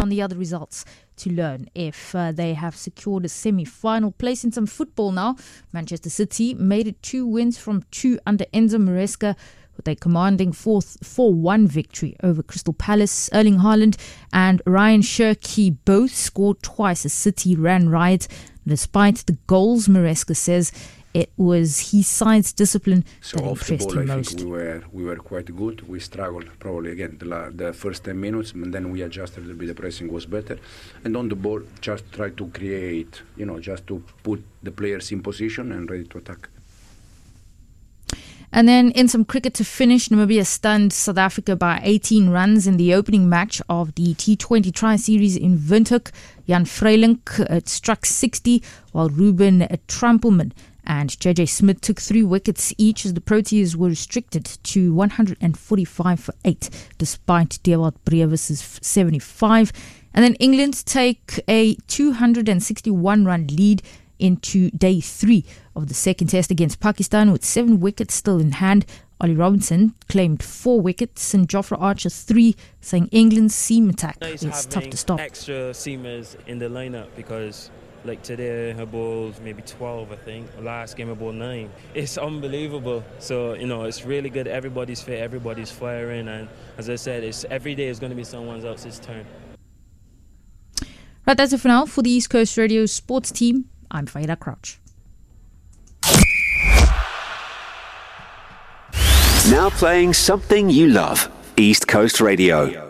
on the other results to learn if they have secured a semi-final place. In some football now, Manchester City made it 2 wins from 2 under Enzo Maresca, with a commanding 4-1 victory over Crystal Palace. Erling Haaland and Ryan Cherki both scored twice as City ran riot. Despite the goals, Maresca says it was his side's discipline that impressed him most. I think we were quite good. We struggled probably again the first 10 minutes, and then we adjusted a little bit. The pressing was better, and on the ball just try to create, just to put the players in position and ready to attack. And then in some cricket to finish, Namibia stunned South Africa by 18 runs in the opening match of the T20 Tri-Series in Windhoek. Jan Vreilink struck 60, while Ruben Trampelman and JJ Smith took 3 wickets each, as the Proteas were restricted to 145 for 8, despite Dewald Brevis' 75. And then England take a 261-run lead into day 3 of the second test against Pakistan, with 7 wickets still in hand. Ollie Robinson claimed 4 wickets and Jofra Archer 3, saying England's seam attack is tough to stop. Extra seamers in the lineup, because like today I bowled maybe 12, I think. Last game I bowled 9. It's unbelievable. So it's really good. Everybody's fit, everybody's firing, and as I said, every day is going to be someone else's turn. Right, that's it for now. For the East Coast Radio sports team, I'm Faida Crouch. Now playing something you love. East Coast Radio.